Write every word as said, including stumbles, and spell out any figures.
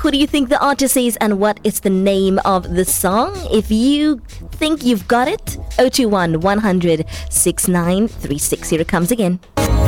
Who do you think the artist is and what is the name of the song? If you think you've got it, zero two one, one hundred, six nine three six. Here it comes again.